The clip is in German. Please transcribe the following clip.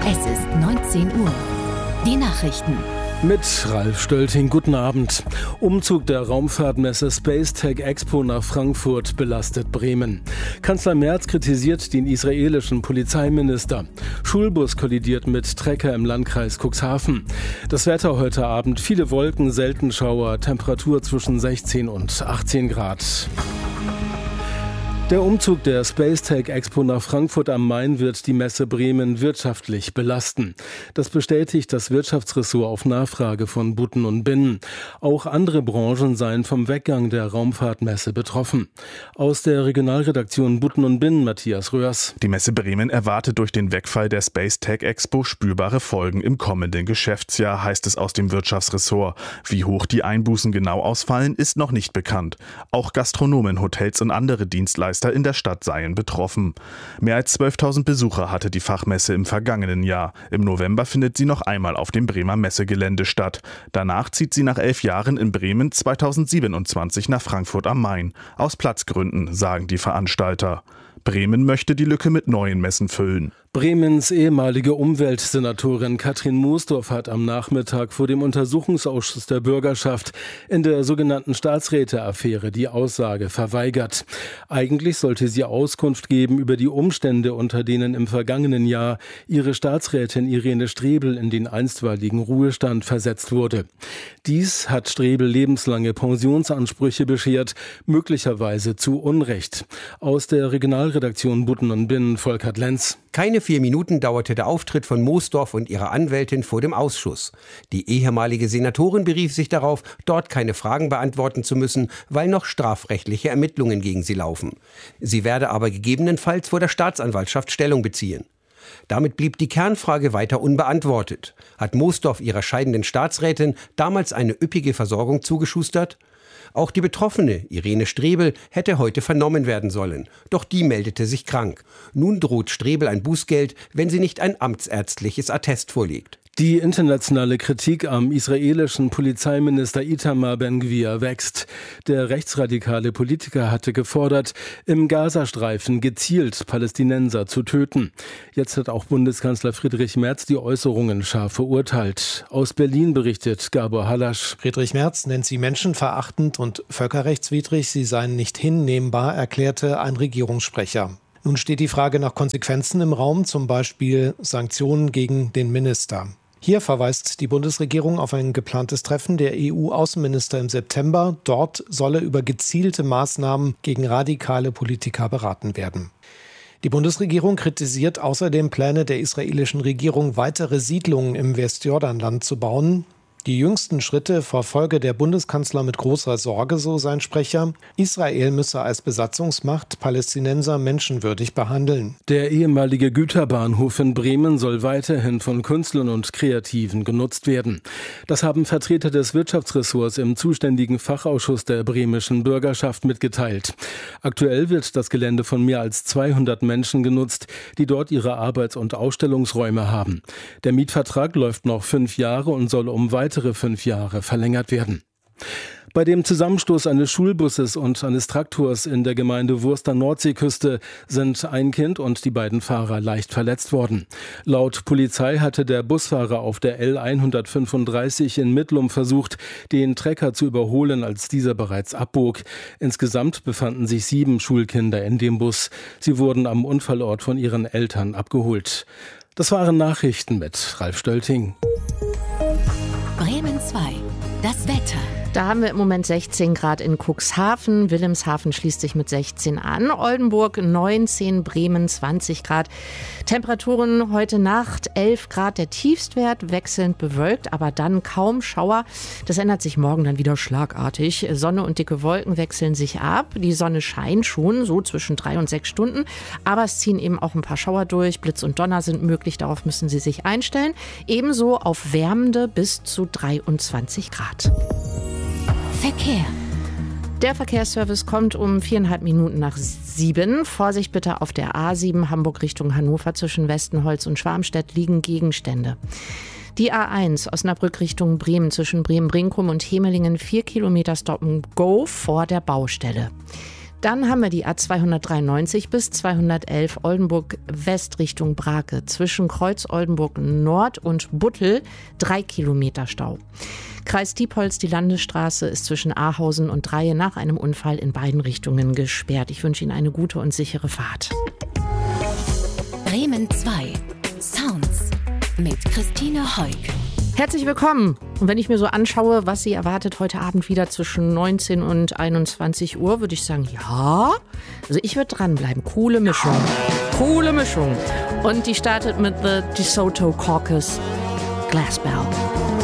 Es ist 19 Uhr. Die Nachrichten. Mit Ralf Stölting, guten Abend. Umzug der Raumfahrtmesse Space Tech Expo nach Frankfurt belastet Bremen. Kanzler Merz kritisiert den israelischen Polizeiminister. Schulbus kollidiert mit Trecker im Landkreis Cuxhaven. Das Wetter heute Abend, viele Wolken, selten Schauer, Temperatur zwischen 16 und 18 Grad. Der Umzug der Space Tech Expo nach Frankfurt am Main wird die Messe Bremen wirtschaftlich belasten. Das bestätigt das Wirtschaftsressort auf Nachfrage von Butten und Binnen. Auch andere Branchen seien vom Weggang der Raumfahrtmesse betroffen. Aus der Regionalredaktion Butten und Binnen Matthias Röhrs. Die Messe Bremen erwartet durch den Wegfall der Space Tech Expo spürbare Folgen im kommenden Geschäftsjahr, heißt es aus dem Wirtschaftsressort. Wie hoch die Einbußen genau ausfallen, ist noch nicht bekannt. Auch Gastronomen, Hotels und andere Dienstleister in der Stadt seien betroffen. Mehr als 12.000 Besucher hatte die Fachmesse im vergangenen Jahr. Im November findet sie noch einmal auf dem Bremer Messegelände statt. Danach zieht sie nach 11 Jahren in Bremen 2027 nach Frankfurt am Main. Aus Platzgründen, sagen die Veranstalter. Bremen möchte die Lücke mit neuen Messen füllen. Bremens ehemalige Umweltsenatorin Katrin Moosdorf hat am Nachmittag vor dem Untersuchungsausschuss der Bürgerschaft in der sogenannten Staatsräte-Affäre die Aussage verweigert. Eigentlich sollte sie Auskunft geben über die Umstände, unter denen im vergangenen Jahr ihre Staatsrätin Irene Strebel in den einstweiligen Ruhestand versetzt wurde. Dies hat Strebel lebenslange Pensionsansprüche beschert, möglicherweise zu Unrecht. Aus der Regionalredaktion Butten und Binnen Volkert Lenz. Keine 4 Minuten dauerte der Auftritt von Moosdorf und ihrer Anwältin vor dem Ausschuss. Die ehemalige Senatorin berief sich darauf, dort keine Fragen beantworten zu müssen, weil noch strafrechtliche Ermittlungen gegen sie laufen. Sie werde aber gegebenenfalls vor der Staatsanwaltschaft Stellung beziehen. Damit blieb die Kernfrage weiter unbeantwortet. Hat Moosdorf ihrer scheidenden Staatsrätin damals eine üppige Versorgung zugeschustert? Auch die Betroffene, Irene Strebel, hätte heute vernommen werden sollen. Doch die meldete sich krank. Nun droht Strebel ein Bußgeld, wenn sie nicht ein amtsärztliches Attest vorlegt. Die internationale Kritik am israelischen Polizeiminister Itamar Ben-Gvir wächst. Der rechtsradikale Politiker hatte gefordert, im Gazastreifen gezielt Palästinenser zu töten. Jetzt hat auch Bundeskanzler Friedrich Merz die Äußerungen scharf verurteilt. Aus Berlin berichtet Gabor Halasch. Friedrich Merz nennt sie menschenverachtend und völkerrechtswidrig, sie seien nicht hinnehmbar, erklärte ein Regierungssprecher. Nun steht die Frage nach Konsequenzen im Raum, zum Beispiel Sanktionen gegen den Minister. Hier verweist die Bundesregierung auf ein geplantes Treffen der EU-Außenminister im September. Dort solle über gezielte Maßnahmen gegen radikale Politiker beraten werden. Die Bundesregierung kritisiert außerdem Pläne der israelischen Regierung, weitere Siedlungen im Westjordanland zu bauen. Die jüngsten Schritte verfolge der Bundeskanzler mit großer Sorge, so sein Sprecher. Israel müsse als Besatzungsmacht Palästinenser menschenwürdig behandeln. Der ehemalige Güterbahnhof in Bremen soll weiterhin von Künstlern und Kreativen genutzt werden. Das haben Vertreter des Wirtschaftsressorts im zuständigen Fachausschuss der bremischen Bürgerschaft mitgeteilt. Aktuell wird das Gelände von mehr als 200 Menschen genutzt, die dort ihre Arbeits- und Ausstellungsräume haben. Der Mietvertrag läuft noch 5 Jahre und soll um weitere 5 Jahre verlängert werden. Bei dem Zusammenstoß eines Schulbusses und eines Traktors in der Gemeinde Wurster Nordseeküste sind ein Kind und die beiden Fahrer leicht verletzt worden. Laut Polizei hatte der Busfahrer auf der L135 in Mittlum versucht, den Trecker zu überholen, als dieser bereits abbog. Insgesamt befanden sich 7 Schulkinder in dem Bus. Sie wurden am Unfallort von ihren Eltern abgeholt. Das waren Nachrichten mit Ralf Stölting. Bremen 2. Das Wetter. Da haben wir im Moment 16 Grad in Cuxhaven. Wilhelmshaven schließt sich mit 16 an. Oldenburg 19, Bremen 20 Grad. Temperaturen heute Nacht 11 Grad, der Tiefstwert, wechselnd bewölkt, aber dann kaum Schauer. Das ändert sich morgen dann wieder schlagartig. Sonne und dicke Wolken wechseln sich ab. Die Sonne scheint schon so zwischen 3 und 6 Stunden, aber es ziehen eben auch ein paar Schauer durch. Blitz und Donner sind möglich, darauf müssen Sie sich einstellen. Ebenso auf wärmende bis zu 23 Grad. Verkehr. Der Verkehrsservice kommt um 4,5 Minuten nach 7. Vorsicht bitte auf der A7 Hamburg Richtung Hannover zwischen Westenholz und Schwarmstedt liegen Gegenstände. Die A1 Osnabrück Richtung Bremen zwischen Bremen-Brinkum und Hemelingen 4 Kilometer Stop-and-Go vor der Baustelle. Dann haben wir die A293 bis 211 Oldenburg West Richtung Brake. Zwischen Kreuz Oldenburg Nord und Buttel 3 Kilometer Stau. Kreis Diepholz, die Landesstraße ist zwischen Ahausen und Dreie nach einem Unfall in beiden Richtungen gesperrt. Ich wünsche Ihnen eine gute und sichere Fahrt. Bremen 2. Sounds mit Christine Heuk. Herzlich willkommen. Und wenn ich mir so anschaue, was Sie erwartet heute Abend wieder zwischen 19 und 21 Uhr, würde ich sagen, ja. Also ich würde dranbleiben. Coole Mischung. Coole Mischung. Und die startet mit The DeSoto Caucus, Glass Bell.